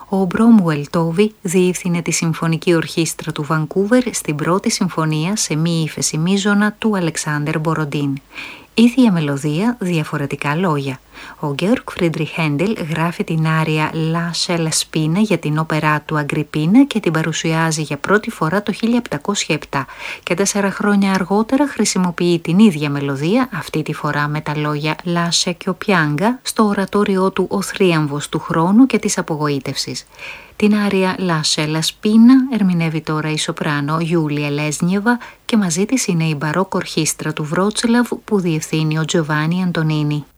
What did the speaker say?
Ο Μπρόμουελ Τόβι διεύθυνε τη Συμφωνική Ορχήστρα του Βανκούβερ στην πρώτη συμφωνία σε μη ύφεση μείζωνα του Αλεξάνδερ Μποροντίν. Ίδια μελωδία, διαφορετικά λόγια. Ο Γκέοργκ Φρίντριχ Χέντελ γράφει την άρια «La Scella Spina» για την όπερά του Αγκριπίνα και την παρουσιάζει για πρώτη φορά το 1707 και 4 χρόνια αργότερα χρησιμοποιεί την ίδια μελωδία, αυτή τη φορά με τα λόγια «La Secchio στο ορατόριό του «Ο θρίαμβος του χρόνου και της απογοήτευσης». Την άρια «La Scella Spina» ερμηνεύει τώρα η σοπράνο Γιούλια Λέσνιεβα και μαζί της είναι η μπαρόκ ορχήστρα του Βρότσλαβ που διευθύνει ο Τζοβάνι Αντονίνι.